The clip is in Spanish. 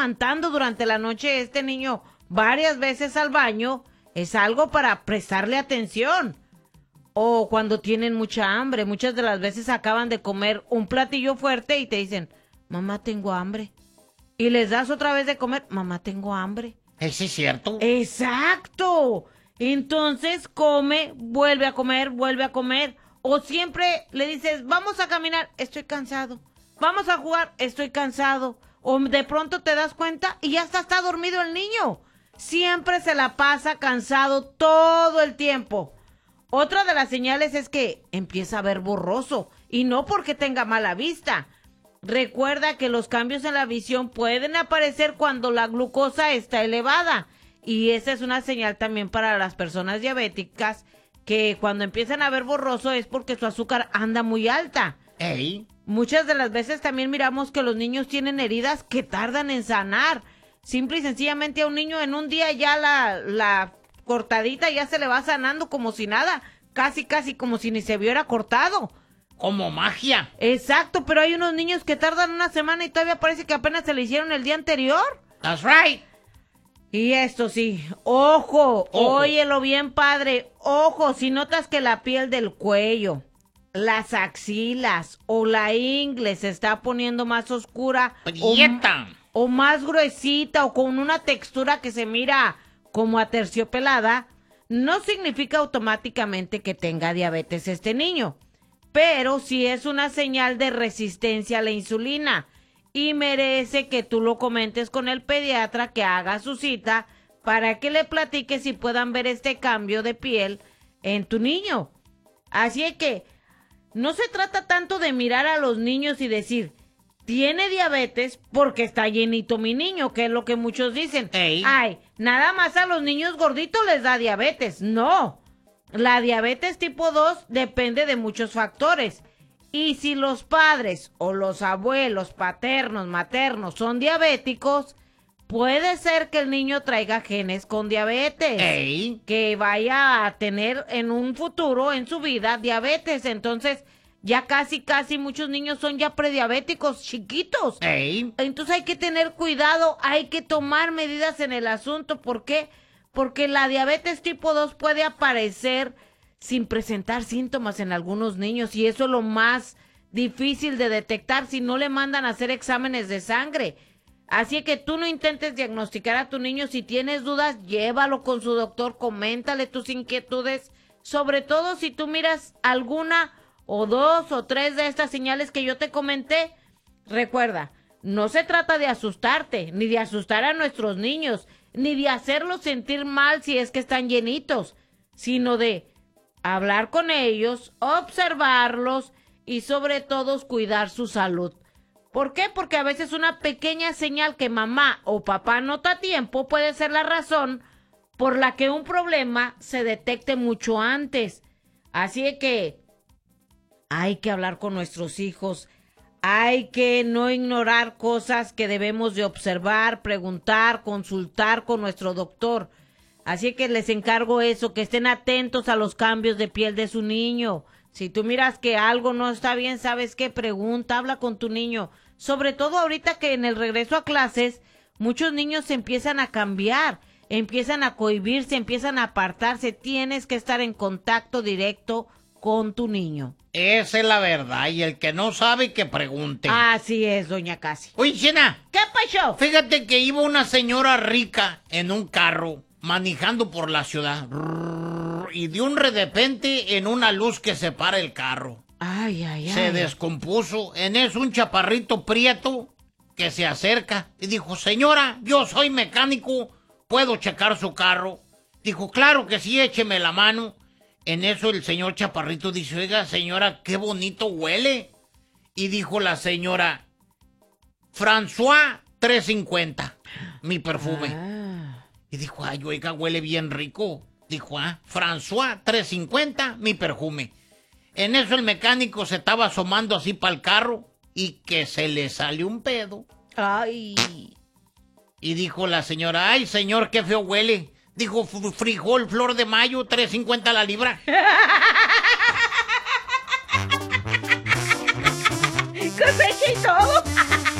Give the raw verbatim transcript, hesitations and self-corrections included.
levantando durante la noche este niño varias veces al baño, es algo para prestarle atención. O cuando tienen mucha hambre, muchas de las veces acaban de comer un platillo fuerte y te dicen, mamá, tengo hambre. Y les das otra vez de comer, mamá, tengo hambre. ¿Eso es cierto? ¡Exacto! Entonces come, vuelve a comer, vuelve a comer. O siempre le dices, vamos a caminar, estoy cansado. Vamos a jugar, estoy cansado. O de pronto te das cuenta y ya está, está dormido el niño. Siempre se la pasa cansado todo el tiempo. Otra de las señales es que empieza a ver borroso. Y no porque tenga mala vista. Recuerda que los cambios en la visión pueden aparecer cuando la glucosa está elevada. Y esa es una señal también para las personas diabéticas, que cuando empiezan a ver borroso es porque su azúcar anda muy alta. Ey. Muchas de las veces también miramos que los niños tienen heridas que tardan en sanar. Simple y sencillamente a un niño en un día ya la, la cortadita ya se le va sanando como si nada. Casi, casi como si ni se hubiera cortado. Como magia. Exacto, pero hay unos niños que tardan una semana y todavía parece que apenas se le hicieron el día anterior. That's right. Y esto sí, ojo, Ojo. óyelo bien, padre, ojo, si notas que la piel del cuello, las axilas o la ingle se está poniendo más oscura o, Prieta. o más gruesita o con una textura que se mira como aterciopelada, no significa automáticamente que tenga diabetes este niño, pero sí es una señal de resistencia a la insulina. Y merece que tú lo comentes con el pediatra, que haga su cita para que le platiques y puedan ver este cambio de piel en tu niño. Así es que no se trata tanto de mirar a los niños y decir, tiene diabetes porque está llenito mi niño, que es lo que muchos dicen. Ey. Ay, nada más a los niños gorditos les da diabetes. No, la diabetes tipo dos depende de muchos factores. Y si los padres o los abuelos paternos, maternos son diabéticos, puede ser que el niño traiga genes con diabetes. Ey. Que vaya a tener en un futuro, en su vida, diabetes. Entonces, ya casi, casi muchos niños son ya prediabéticos chiquitos. Ey. Entonces hay que tener cuidado, hay que tomar medidas en el asunto. ¿Por qué? Porque la diabetes tipo dos puede aparecer sin presentar síntomas en algunos niños, y eso es lo más difícil de detectar si no le mandan a hacer exámenes de sangre. Así que tú no intentes diagnosticar a tu niño. Si tienes dudas, llévalo con su doctor, coméntale tus inquietudes, sobre todo si tú miras alguna o dos o tres de estas señales que yo te comenté. Recuerda, no se trata de asustarte, ni de asustar a nuestros niños, ni de hacerlos sentir mal si es que están llenitos, sino de hablar con ellos, observarlos y sobre todo cuidar su salud. ¿Por qué? Porque a veces una pequeña señal que mamá o papá nota a tiempo puede ser la razón por la que un problema se detecte mucho antes. Así que hay que hablar con nuestros hijos, hay que no ignorar cosas que debemos de observar, preguntar, consultar con nuestro doctor. Así que les encargo eso, que estén atentos a los cambios de piel de su niño. Si tú miras que algo no está bien, ¿sabes qué? Pregunta, habla con tu niño. Sobre todo ahorita que en el regreso a clases, muchos niños se empiezan a cambiar, empiezan a cohibirse, empiezan a apartarse. Tienes que estar en contacto directo con tu niño. Esa es la verdad, y el que no sabe, que pregunte. Así es, doña Casi. Oye, Chena, ¿Qué pasó? fíjate que iba una señora rica en un carro, manejando por la ciudad, y de un repente en una luz que separa el carro. Ay, ay, ay. Se descompuso. En eso un chaparrito prieto que se acerca y dijo, señora, yo soy mecánico, ¿puedo checar su carro? Dijo, claro que sí, écheme la mano. En eso el señor chaparrito dice, oiga, señora, qué bonito huele. Y dijo la señora, François trescientos cincuenta, mi perfume. Ah. Y dijo, ay, oiga, huele bien rico. Dijo, ah, François trescientos cincuenta, mi perfume. En eso el mecánico se estaba asomando así para el carro y que se le salió un pedo. Ay. Y dijo la señora, ay, señor, qué feo huele. Dijo, frijol, flor de mayo, tres cincuenta la libra. ¡Qué y todo!